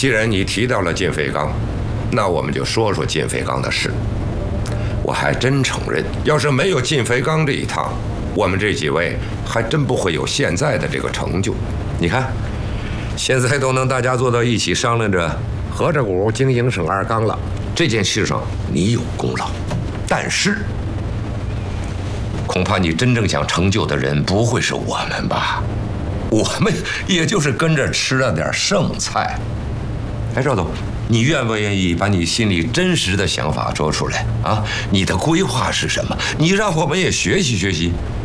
既然你提到了靳飞刚，那我们就说说靳飞刚的事。我还真承认，要是没有靳飞刚这一趟，我们这几位还真不会有现在的这个成就。你看，现在都能大家坐到一起商量着合着股经营省二钢了，这件事上你有功劳，但是恐怕你真正想成就的人不会是我们吧？我们也就是跟着吃了点剩菜。哎，赵总，你愿不愿意把你心里真实的想法说出来啊？你的规划是什么？你让我们也学习学习。